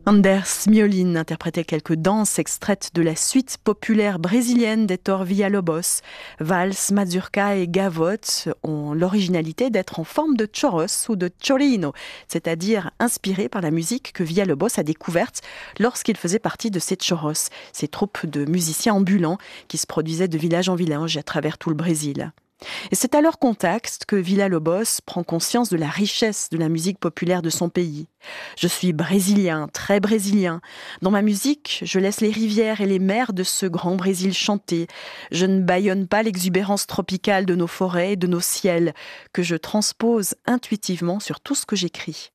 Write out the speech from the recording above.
Anders Miolin interprétait quelques danses extraites de la suite populaire brésilienne d'Héctor Villa-Lobos. Valse, mazurka et gavotte ont l'originalité d'être en forme de choros ou de chorino, c'est-à-dire inspirés par la musique que Villa-Lobos a découverte lorsqu'il faisait partie de ces choros, ces troupes de musiciens ambulants qui se produisaient de village en village à travers tout le Brésil. Et c'est à leur contexte que Villa-Lobos prend conscience de la richesse de la musique populaire de son pays. Je suis brésilien, très brésilien. Dans ma musique, je laisse les rivières et les mers de ce grand Brésil chanter. Je ne bâillonne pas l'exubérance tropicale de nos forêts et de nos ciels, que je transpose intuitivement sur tout ce que j'écris.